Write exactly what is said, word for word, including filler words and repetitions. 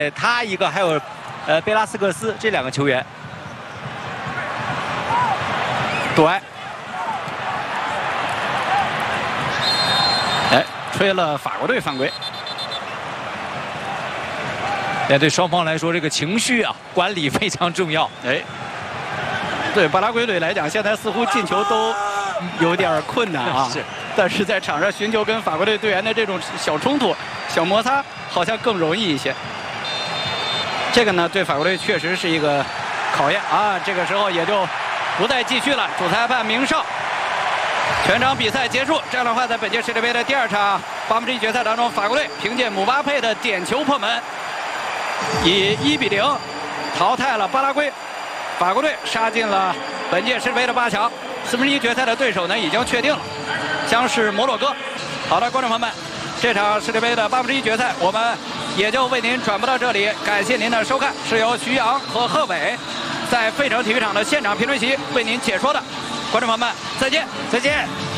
呃，他一个还有呃贝拉斯克斯这两个球员。杜埃， 哎，吹了法国队犯规。 哎，对双方来说，这个情绪啊管理非常重要。 哎，对巴拉圭队来讲，现在似乎进球都有点困难啊。 是， 但是在场上寻求跟法国队队员的这种小冲突、小摩擦，好像更容易一些。这个呢，对法国队确实是一个考验啊。这个时候也就不再继续了。主裁判明哨，全场比赛结束。这样的话，在本届世界杯的第二场八分之一决赛当中，法国队凭借姆巴佩的点球破门，以一比零淘汰了巴拉圭。法国队杀进了本届世界杯的八强。四分之一决赛的对手呢已经确定了，将是摩洛哥。好的，观众朋友们，这场世界杯的八分之一决赛我们也就为您转播到这里，感谢您的收看，是由徐阳和贺伟在费城体育场的现场评论席为您解说的。观众朋友们，再见， 再见。